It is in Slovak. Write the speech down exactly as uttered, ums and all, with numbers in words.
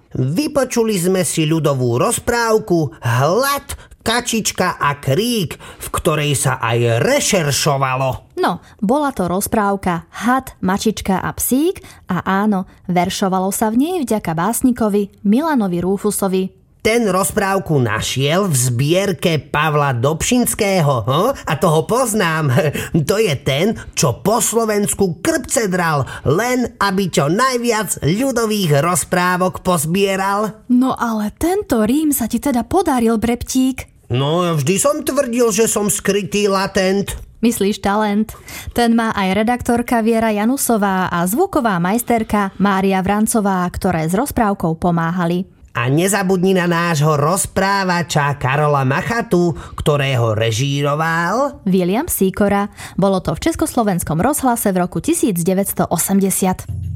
Vypočuli sme si ľudovú rozprávku Hlad, kačička a krík, v ktorej sa aj rešeršovalo. No, bola to rozprávka Had, mačička a psík a áno, veršovalo sa v nej vďaka básnikovi Milanovi Rúfusovi. Ten rozprávku našiel v zbierke Pavla Dobšinského. Ho? A toho poznám. To je ten, čo po Slovensku krpce dral, len aby čo najviac ľudových rozprávok pozbieral. No ale tento rím sa ti teda podaril, Breptík. No, vždy som tvrdil, že som skrytý latent. Myslíš talent? Ten má aj redaktorka Viera Janusová a zvuková majsterka Mária Vrancová, ktoré s rozprávkou pomáhali. A nezabudni na nášho rozprávača Karola Machatu, ktorého režíroval William Sýkora. Bolo to v Československom rozhlase v roku devätnásť osemdesiat.